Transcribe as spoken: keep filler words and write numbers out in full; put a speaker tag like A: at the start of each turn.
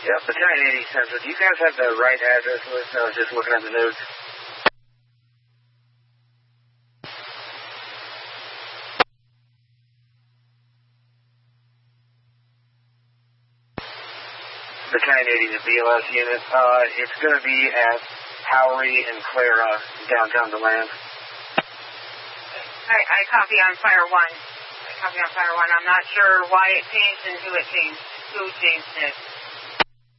A: Yep, Battalion eighty Central. Do you guys have the right address list? I was just looking at the notes. Battalion eighty, the B L S unit. Uh, it's going to be at Howery and Clara, downtown DeLand.
B: I, I copy on Fire one. I copy on Fire one. I'm not sure why it changed and who it changed. Who changed it.